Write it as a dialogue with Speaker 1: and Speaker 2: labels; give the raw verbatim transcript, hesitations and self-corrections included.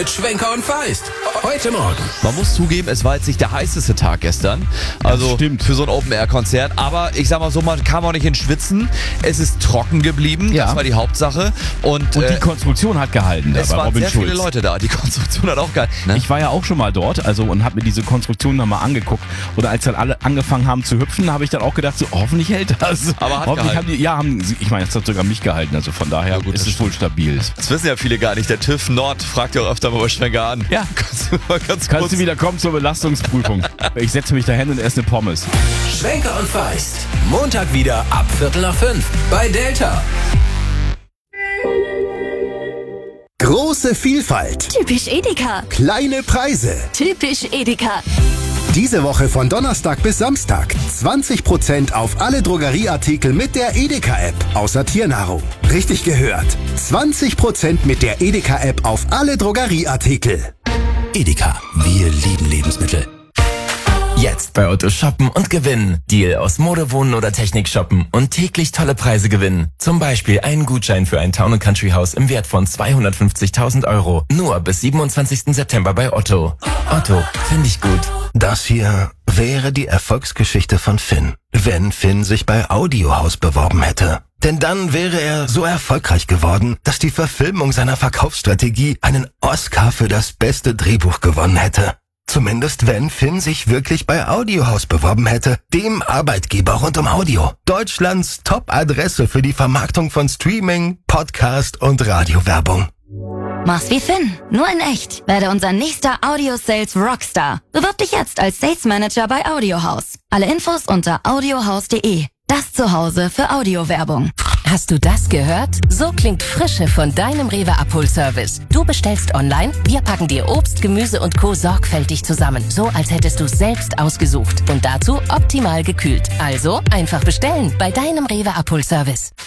Speaker 1: Mit Schwenker und Feist. Heute Morgen.
Speaker 2: Man muss zugeben, es war jetzt nicht der heißeste Tag gestern. Also
Speaker 3: stimmt.
Speaker 2: für so ein Open-Air-Konzert. Aber ich sag mal so, man kam auch nicht ins Schwitzen. Es ist trocken geblieben.
Speaker 3: Ja.
Speaker 2: Das war die Hauptsache. Und,
Speaker 3: Und die
Speaker 2: äh,
Speaker 3: Konstruktion hat gehalten.
Speaker 2: es
Speaker 3: da bei
Speaker 2: waren
Speaker 3: Robin
Speaker 2: sehr
Speaker 3: Schulz.
Speaker 2: viele Leute da. Die Konstruktion hat auch gehalten. Ne?
Speaker 3: Ich war ja auch schon mal dort, also und habe mir diese Konstruktion nochmal angeguckt. Oder als dann alle angefangen haben zu hüpfen, habe ich dann auch gedacht, so hoffentlich hält das.
Speaker 2: Aber hat
Speaker 3: hoffentlich
Speaker 2: gehalten.
Speaker 3: haben die, ja, haben, sie- ich meine, es hat sogar mich gehalten. Also von daher
Speaker 2: Ja, gut,
Speaker 3: ist
Speaker 2: das
Speaker 3: es wohl stabil.
Speaker 2: Das wissen ja viele gar nicht. Der TÜV Nord fragt ja auch öfter mal bei Schwenker an.
Speaker 3: Ja.
Speaker 2: Kannst du mal ganz
Speaker 3: Kannst
Speaker 2: kurz...
Speaker 3: du wieder kommen zur Belastungsprüfung? Ich setze mich dahin und esse eine Pommes.
Speaker 1: Schwenker und Feist. Montag wieder ab Viertel nach fünf bei Delta.
Speaker 4: Große Vielfalt,
Speaker 5: Typisch Edeka.
Speaker 4: kleine Preise.
Speaker 5: Typisch Edeka.
Speaker 4: Diese Woche von Donnerstag bis Samstag. zwanzig Prozent auf alle Drogerieartikel mit der Edeka-App. Außer Tiernahrung. Richtig gehört. zwanzig Prozent mit der Edeka-App auf alle Drogerieartikel.
Speaker 6: Edeka, wir lieben Lebensmittel. Jetzt bei Otto shoppen und gewinnen. Deal aus Mode, Wohnen oder Technik shoppen und täglich tolle Preise gewinnen. Zum Beispiel einen Gutschein für ein Town- und Country-Haus im Wert von zweihundertfünfzigtausend Euro. Nur bis siebenundzwanzigsten September bei Otto. Otto, finde ich gut.
Speaker 7: Das hier wäre die Erfolgsgeschichte von Finn, wenn Finn sich bei Audiohaus beworben hätte. Denn dann wäre er so erfolgreich geworden, dass die Verfilmung seiner Verkaufsstrategie einen Oscar für das beste Drehbuch gewonnen hätte. Zumindest wenn Finn sich wirklich bei Audiohaus beworben hätte, dem Arbeitgeber rund um Audio. Deutschlands Top-Adresse für die Vermarktung von Streaming, Podcast und Radiowerbung.
Speaker 5: Mach's wie Finn, nur in echt. Werde unser nächster Audio Sales Rockstar. Bewirb dich jetzt als Sales Manager bei Audiohaus. Alle Infos unter audiohaus punkt de. Das Zuhause für Audiowerbung.
Speaker 8: Hast du das gehört? So klingt Frische von deinem Rewe-Abholservice. Du bestellst online, wir packen dir Obst, Gemüse und Co. sorgfältig zusammen. So, als hättest du es selbst ausgesucht. Und dazu optimal gekühlt. Also einfach bestellen bei deinem Rewe-Abholservice.